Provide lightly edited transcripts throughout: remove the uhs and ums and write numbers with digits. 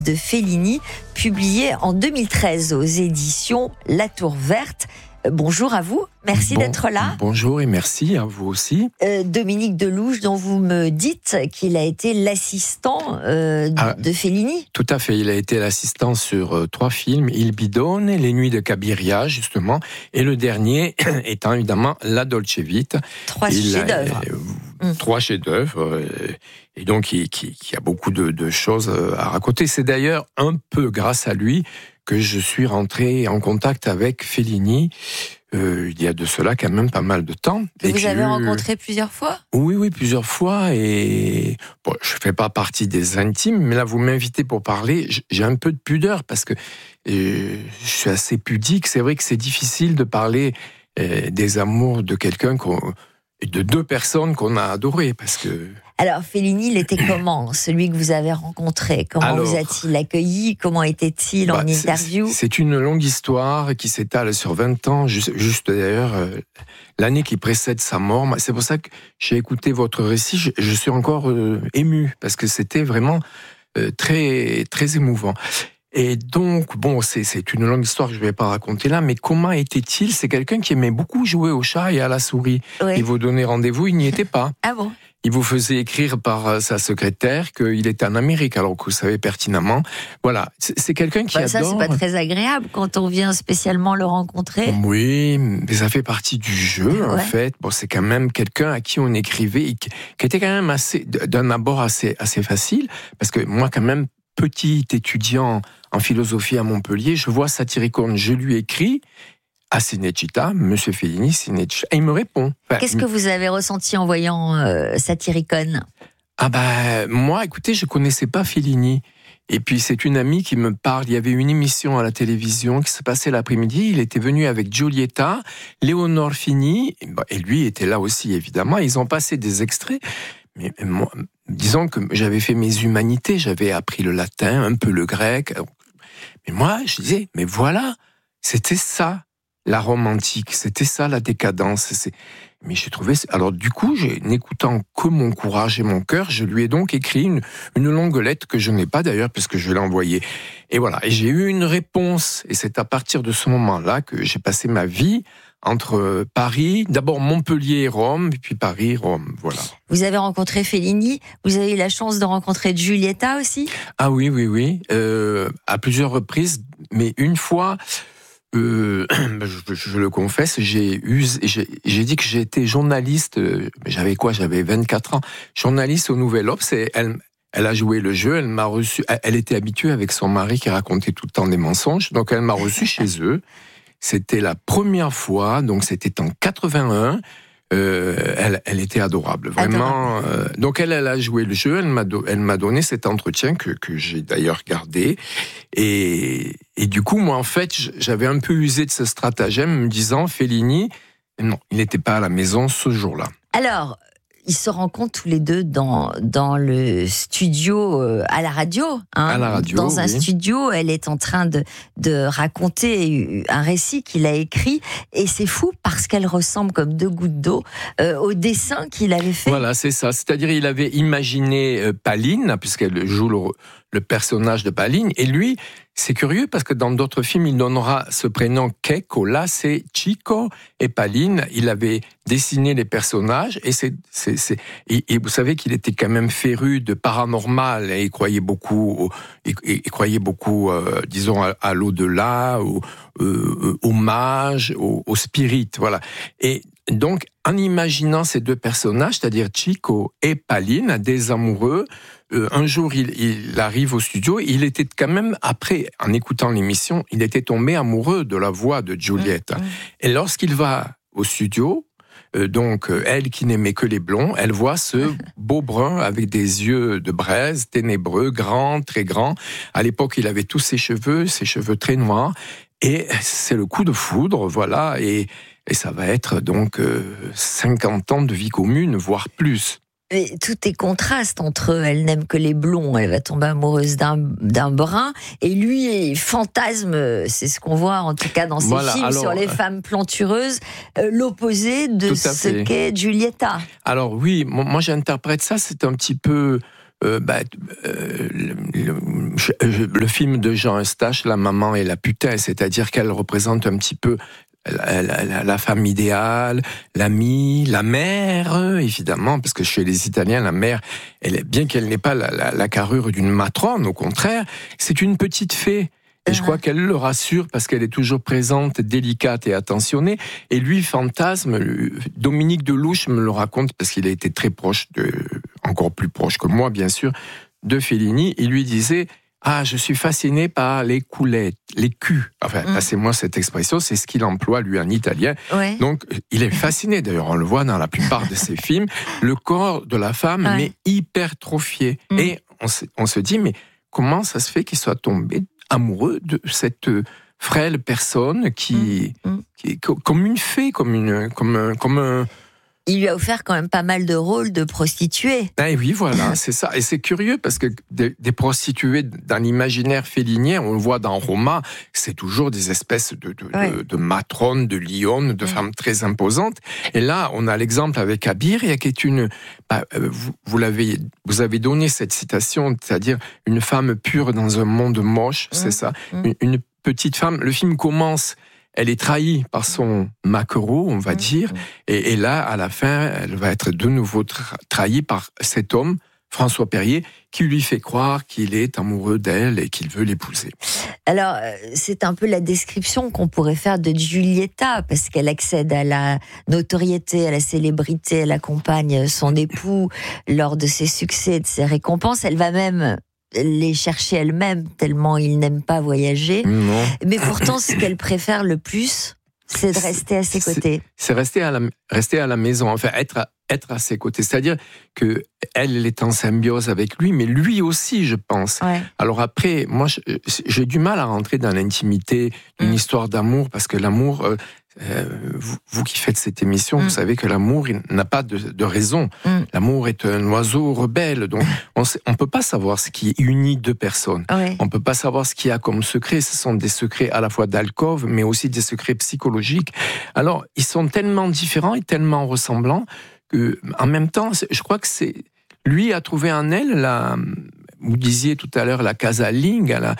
de Fellini, publié en 2013 aux éditions La Tour Verte. Bonjour à vous, merci d'être là. Bonjour et merci à vous aussi. Dominique Delouche, dont vous me dites qu'il a été l'assistant de Fellini. Tout à fait, il a été l'assistant sur 3 films, Il Bidone, Les Nuits de Cabiria justement, et le dernier étant évidemment La Dolce Vita. 3 chefs-d'œuvre. 3 chefs-d'œuvre, et donc qui a beaucoup de choses à raconter. C'est d'ailleurs un peu grâce à lui que je suis rentré en contact avec Fellini, il y a de cela quand même pas mal de temps. Et vous avez rencontré plusieurs fois ? Oui, plusieurs fois, et bon, je fais pas partie des intimes, mais là vous m'invitez pour parler, j'ai un peu de pudeur, parce que je suis assez pudique. C'est vrai que c'est difficile de parler des amours de quelqu'un de 2 personnes qu'on a adorées, parce que... Alors, Fellini, il était comment, celui que vous avez rencontré ? Comment vous a-t-il accueilli ? Comment était-il en interview ? C'est une longue histoire qui s'étale sur 20 ans, juste d'ailleurs, l'année qui précède sa mort. C'est pour ça que j'ai écouté votre récit, je suis encore ému, parce que c'était vraiment très, très émouvant. Et donc, bon, c'est une longue histoire que je ne vais pas raconter là, mais comment était-il ? C'est quelqu'un qui aimait beaucoup jouer au chat et à la souris. Oui. Il vous donnait rendez-vous, il n'y était pas. Ah bon ? Il vous faisait écrire par sa secrétaire qu'il était en Amérique, alors que vous savez pertinemment. Voilà, c'est quelqu'un qui adore... Ça, c'est pas très agréable quand on vient spécialement le rencontrer. Oui, mais ça fait partie du jeu, en fait. Bon, c'est quand même quelqu'un à qui on écrivait, qui était quand même d'un abord assez facile, parce que moi, quand même, petit étudiant en philosophie à Montpellier, je vois Satyricon, je lui écris à Cinecittà, Monsieur Fellini, Cinecittà, et il me répond. Qu'est-ce que vous avez ressenti en voyant Satyricon ? Moi, écoutez, je connaissais pas Fellini. Et puis c'est une amie qui me parle, il y avait une émission à la télévision qui se passait l'après-midi, il était venu avec Giulietta, Léonore Fini, et lui était là aussi évidemment, ils ont passé des extraits. Mais moi, disons que j'avais fait mes humanités, j'avais appris le latin, un peu le grec. Mais moi, je disais, mais voilà, c'était ça, la Rome antique, c'était ça, la décadence. Mais j'ai trouvé... Alors du coup, n'écoutant que mon courage et mon cœur, je lui ai donc écrit une longue lettre que je n'ai pas d'ailleurs, parce que je l'ai envoyée. Et voilà, et j'ai eu une réponse. Et c'est à partir de ce moment-là que j'ai passé ma vie entre Paris, d'abord Montpellier et Rome, puis Paris, Rome, voilà. Vous avez rencontré Fellini, vous avez eu la chance de rencontrer Giulietta aussi ? Ah oui, à plusieurs reprises, mais une fois, je le confesse, j'ai dit que j'étais journaliste, j'avais 24 ans, journaliste au Nouvel Obs, et elle a joué le jeu, elle m'a reçu, elle était habituée avec son mari qui racontait tout le temps des mensonges, donc elle m'a reçu chez eux. C'était la première fois, donc c'était en 81. Elle était adorable, vraiment. Donc elle a joué le jeu. Elle m'a donné cet entretien que j'ai d'ailleurs gardé. Et du coup, moi, en fait, j'avais un peu usé de ce stratagème, me disant Fellini, non, il n'était pas à la maison ce jour-là. Alors, ils se rencontrent tous les deux dans le studio à la radio. À la radio, dans un studio, elle est en train de raconter un récit qu'il a écrit. Et c'est fou parce qu'elle ressemble comme 2 gouttes d'eau au dessin qu'il avait fait. Voilà, c'est ça. C'est-à-dire, il avait imaginé Paline, puisqu'elle joue le personnage de Paline. Et lui, c'est curieux parce que dans d'autres films, il donnera ce prénom Checco. Là, c'est Chico et Paline. Il avait dessiné les personnages et vous savez qu'il était quand même féru de paranormal et il croyait beaucoup, disons, à l'au-delà, aux mages, aux spirites, voilà. Et donc, en imaginant ces 2 personnages, c'est-à-dire Chico et Paline, des amoureux, un jour, il arrive au studio, il était quand même, après, en écoutant l'émission, il était tombé amoureux de la voix de Giulietta. Et lorsqu'il va au studio, donc elle qui n'aimait que les blonds, elle voit ce beau brun avec des yeux de braise, ténébreux, grand, très grand. À l'époque, il avait tous ses cheveux très noirs. Et c'est le coup de foudre, voilà, et ça va être donc 50 ans de vie commune, voire plus. Mais tout est contraste entre eux. Elle n'aime que les blonds, elle va tomber amoureuse d'un brun, et lui, il fantasme, c'est ce qu'on voit en tout cas dans ses films, sur les femmes plantureuses, l'opposé de ce qu'est Giulietta. Alors oui, moi j'interprète ça, c'est un petit peu le film de Jean Eustache, La maman et la putain, c'est-à-dire qu'elle représente un petit peu la femme idéale, l'amie, la mère, évidemment, parce que chez les Italiens, la mère, bien qu'elle n'ait pas la carrure d'une matrone, au contraire, c'est une petite fée. Et je crois qu'elle le rassure parce qu'elle est toujours présente, délicate et attentionnée. Et lui, fantasme, Dominique Delouche me le raconte parce qu'il a été très proche encore plus proche que moi, bien sûr, de Fellini. Il lui disait: ah, je suis fasciné par les coulettes, les culs. Enfin, passez-moi cette expression, c'est ce qu'il emploie, lui, en italien. Ouais. Donc, il est fasciné. D'ailleurs, on le voit dans la plupart de ses films. Le corps de la femme, mais hypertrophié. Et on se dit, mais comment ça se fait qu'il soit tombé amoureux de cette frêle personne qui est comme une fée, comme un... Il lui a offert quand même pas mal de rôles de prostituées. Ah oui, voilà, c'est ça. Et c'est curieux parce que des prostituées dans l'imaginaire félinien, on le voit dans Roma, c'est toujours des espèces de matrones, de lionnes, de femmes très imposantes. Et là, on a l'exemple avec Abiria, qui est une... vous avez donné cette citation, c'est-à-dire une femme pure dans un monde moche, c'est ça. Une petite femme. Le film commence... Elle est trahie par son maquereau, on va dire, et là, à la fin, elle va être de nouveau trahie par cet homme, François Perrier, qui lui fait croire qu'il est amoureux d'elle et qu'il veut l'épouser. Alors, c'est un peu la description qu'on pourrait faire de Giulietta, parce qu'elle accède à la notoriété, à la célébrité, elle accompagne son époux lors de ses succès, de ses récompenses. Elle va même les chercher elle-même, tellement il n'aime pas voyager. Non. Mais pourtant, ce qu'elle préfère le plus, c'est de rester à ses côtés. C'est rester à la maison, enfin être à ses côtés. C'est-à-dire que elle est en symbiose avec lui, mais lui aussi, je pense. Ouais. Alors après, moi, j'ai du mal à rentrer dans l'intimité d'une histoire d'amour, parce que l'amour... vous qui faites cette émission, vous savez que l'amour n'a pas de raison. L'amour est un oiseau rebelle, donc on peut pas savoir ce qui unit deux personnes. Ouais. On peut pas savoir ce qu'il y a comme secret. Ce sont des secrets à la fois d'alcôve, mais aussi des secrets psychologiques. Alors, ils sont tellement différents et tellement ressemblants que, en même temps, je crois que lui a trouvé en elle vous disiez tout à l'heure la casalinga,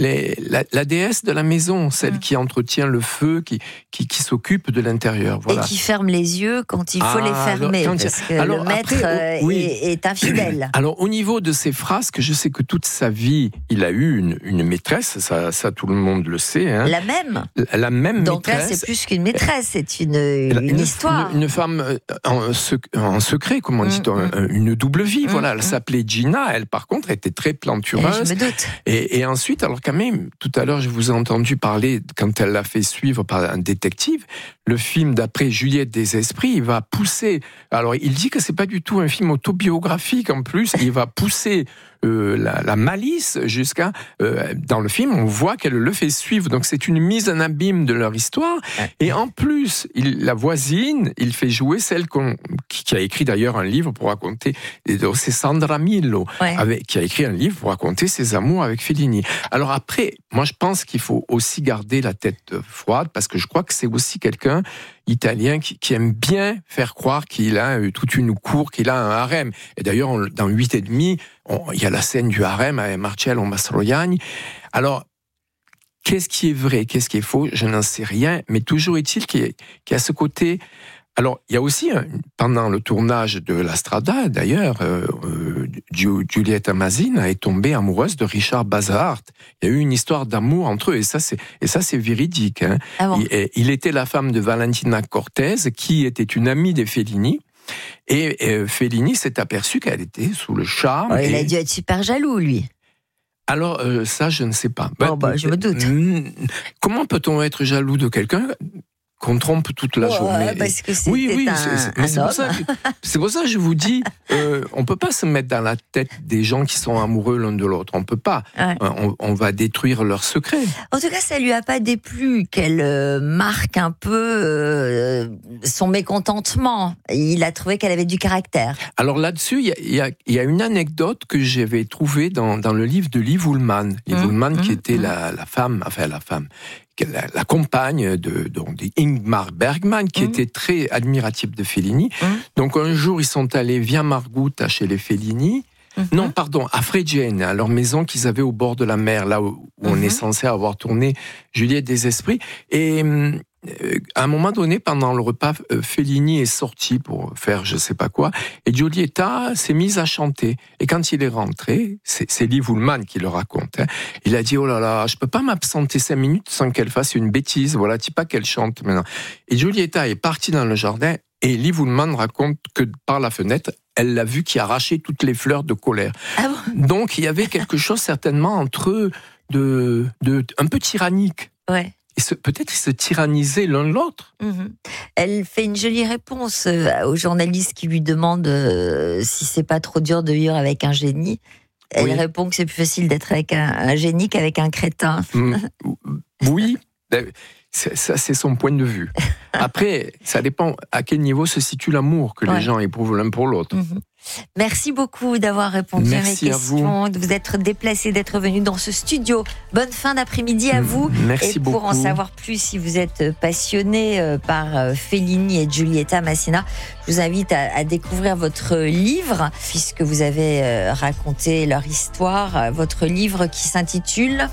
la déesse de la maison, celle qui entretient le feu, qui s'occupe de l'intérieur. Voilà. Et qui ferme les yeux quand il faut les fermer, parce que le maître est infidèle. Alors, au niveau de ses frasques, je sais que toute sa vie, il a eu une maîtresse, ça tout le monde le sait. Hein. La même maîtresse. Donc là, c'est plus qu'une maîtresse, c'est une histoire. Une femme en secret, comme on dit, une double vie. Voilà, elle s'appelait Gina, elle, par contre, était très plantureuse. Je me doute. Et ensuite, alors quand même, tout à l'heure, je vous ai entendu parler, quand elle l'a fait suivre par un détective, le film d'après Juliette des Esprits, il va pousser... Alors, il dit que c'est pas du tout un film autobiographique, en plus, il va pousser la malice jusqu'à... dans le film, on voit qu'elle le fait suivre, donc c'est une mise en abîme de leur histoire, et en plus, la voisine, il fait jouer celle qui a écrit d'ailleurs un livre pour raconter... C'est Sandra Millo, qui a écrit un livre pour raconter ses amours avec Fellini. Alors après, moi je pense qu'il faut aussi garder la tête froide, parce que je crois que c'est aussi quelqu'un italien qui aime bien faire croire qu'il a toute une cour, qu'il a un harem. Et d'ailleurs, dans 8 et demi, il y a la scène du harem avec Marcello Mastroianni. Alors, qu'est-ce qui est vrai, qu'est-ce qui est faux, je n'en sais rien, mais toujours est-il qu'il y a ce côté... Alors, il y a aussi, pendant le tournage de La Strada, d'ailleurs, Giulietta Masina est tombée amoureuse de Richard Basehart. Il y a eu une histoire d'amour entre eux, et ça, c'est véridique. Hein. Ah bon. Il était la femme de Valentina Cortez, qui était une amie des Fellini. Et Fellini s'est aperçu qu'elle était sous le charme. Oh, il a dû être super jaloux, lui. Alors, ça, je ne sais pas. Je me doute. Comment peut-on être jaloux de quelqu'un qu'on trompe toute la journée? Parce que c'est pour ça que je vous dis, on peut pas se mettre dans la tête des gens qui sont amoureux l'un de l'autre. On peut pas. Ouais. On va détruire leurs secrets. En tout cas, ça lui a pas déplu qu'elle marque un peu son mécontentement. Il a trouvé qu'elle avait du caractère. Alors là-dessus, il y a une anecdote que j'avais trouvée dans le livre de Liv Ullmann. Liv Ullmann, qui était la femme, la compagne de Ingmar Bergman, qui était très admirative de Fellini. Donc un jour, ils sont allés via Margutta chez les Fellini. Non, pardon, à Fregene, à leur maison qu'ils avaient au bord de la mer, là où on est censé avoir tourné Juliette des Esprits. Et à un moment donné, pendant le repas, Fellini est sorti pour faire je sais pas quoi, et Giulietta s'est mise à chanter. Et quand il est rentré, c'est Liv Ullmann qui le raconte, hein, il a dit « Oh là là, je peux pas m'absenter 5 minutes sans qu'elle fasse une bêtise, voilà, dis pas qu'elle chante maintenant. » Et Giulietta est partie dans le jardin, et Liv Ullmann raconte que par la fenêtre, elle l'a vu qui arrachait toutes les fleurs de colère. Ah bon? Donc il y avait quelque chose certainement entre eux de un peu tyrannique. Ouais. Et peut-être se tyranniser l'un l'autre. Elle fait une jolie réponse au journaliste qui lui demande si c'est pas trop dur de vivre avec un génie. Elle répond que c'est plus facile d'être avec un génie qu'avec un crétin. Oui, ça c'est son point de vue. Après, ça dépend à quel niveau se situe l'amour que les gens éprouvent l'un pour l'autre. Merci beaucoup d'avoir répondu à mes questions, de vous être déplacé, d'être venu dans ce studio. Bonne fin d'après-midi à vous. Merci beaucoup. Et pour en savoir plus, si vous êtes passionné par Fellini et Giulietta Masina, je vous invite à découvrir votre livre, puisque vous avez raconté leur histoire. Votre livre qui s'intitule...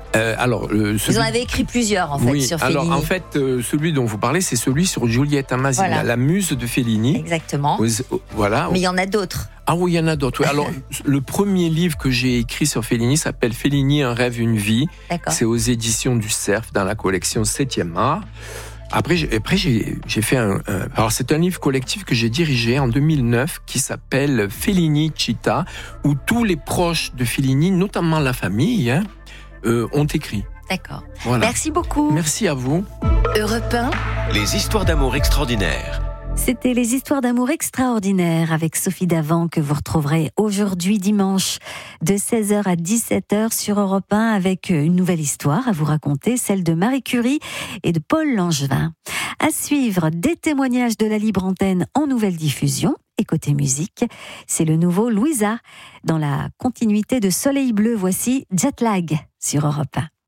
Vous en avez écrit plusieurs, en fait, sur Fellini. Alors, en fait, celui dont vous parlez, c'est celui sur Giulietta Masina, la muse de Fellini. Exactement. Voilà. Mais il y en a d'autres. Ah oui, il y en a d'autres. Oui. Alors, le premier livre que j'ai écrit sur Fellini s'appelle Fellini, un rêve, une vie. D'accord. C'est aux éditions du Cerf, dans la collection 7e art. Après, j'ai fait alors, c'est un livre collectif que j'ai dirigé en 2009 qui s'appelle Fellini Città, où tous les proches de Fellini, notamment la famille, ont écrit. D'accord. Voilà. Merci beaucoup. Merci à vous. Europe 1. Les histoires d'amour extraordinaires. C'était les histoires d'amour extraordinaires avec Sophie Davant que vous retrouverez aujourd'hui dimanche de 16h à 17h sur Europe 1 avec une nouvelle histoire à vous raconter, celle de Marie Curie et de Paul Langevin. À suivre, des témoignages de la libre antenne en nouvelle diffusion. Et côté musique, c'est le nouveau Louisa. Dans la continuité de Soleil Bleu, voici Jet Lag sur Europe 1.